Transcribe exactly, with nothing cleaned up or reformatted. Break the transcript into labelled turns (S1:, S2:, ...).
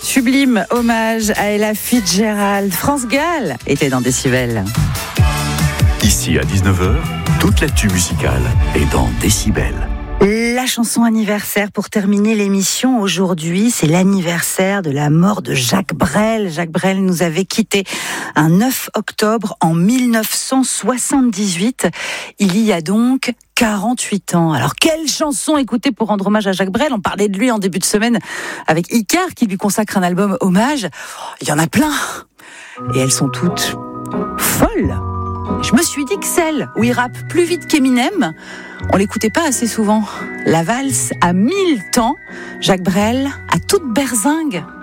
S1: Sublime hommage à Ella Fitzgerald. France Gall était dans Décibel.
S2: Ici à dix-neuf heures, toute l'actu musicale est dans Décibel.
S1: La chanson anniversaire pour terminer l'émission aujourd'hui, c'est l'anniversaire de la mort de Jacques Brel. Jacques Brel nous avait quittés un neuf octobre en mille neuf cent soixante-dix-huit. Il y a donc quarante-huit ans. Alors, quelle chanson écouter pour rendre hommage à Jacques Brel? On parlait de lui en début de semaine avec Icar qui lui consacre un album hommage. Il y en a plein. Et elles sont toutes folles. Je me suis dit que celle où il rappe plus vite qu'Eminem, on l'écoutait pas assez souvent. La valse à mille temps, Jacques Brel à toute berzingue.